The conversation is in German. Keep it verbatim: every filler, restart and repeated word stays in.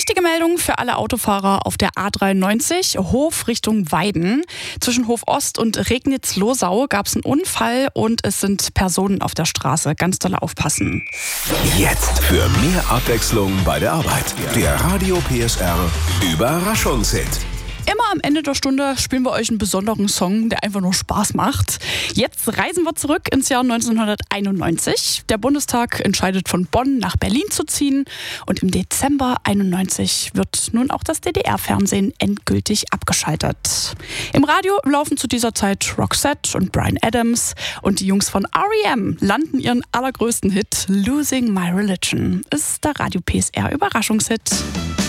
Wichtige Meldung für alle Autofahrer auf der A dreiundneunzig, Hof Richtung Weiden. Zwischen Hof Ost und Regnitz-Losau gab es einen Unfall und es sind Personen auf der Straße. Ganz doll aufpassen. Jetzt für mehr Abwechslung bei der Arbeit. Der Radio P S R Überraschungshit. Immer am Ende der Stunde spielen wir euch einen besonderen Song, der einfach nur Spaß macht. Jetzt reisen wir zurück ins Jahr neunzehnhunderteinundneunzig. Der Bundestag entscheidet, von Bonn nach Berlin zu ziehen. Und im Dezember einundneunzig wird nun auch das D D R-Fernsehen endgültig abgeschaltet. Im Radio laufen zu dieser Zeit Roxette und Bryan Adams. Und die Jungs von R E M landen ihren allergrößten Hit Losing My Religion. Ist der Radio P S R Überraschungshit.